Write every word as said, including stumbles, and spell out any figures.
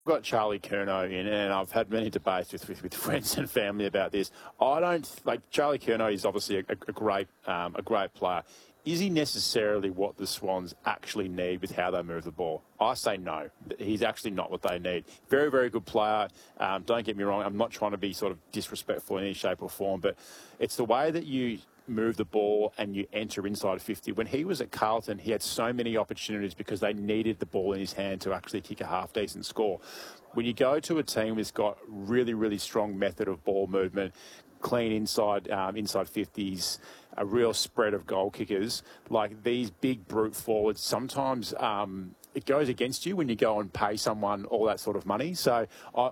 Got Charlie Curnow in, and I've had many debates with, with, with friends and family about this. I don't like Charlie Curnow is obviously a, a great um, a great player. Is he necessarily what the Swans actually need with how they move the ball? I say no. He's actually not what they need. Very, very good player. Um, don't get me wrong. I'm not trying to be sort of disrespectful in any shape or form, but it's the way that you move the ball and you enter inside fifty. When he was at Carlton, he had so many opportunities because they needed the ball in his hand to actually kick a half-decent score. When you go to a team that's got really, really strong method of ball movement, clean inside um, inside fifties, a real spread of goal kickers, like these big brute forwards, sometimes um, it goes against you when you go and pay someone all that sort of money. So I,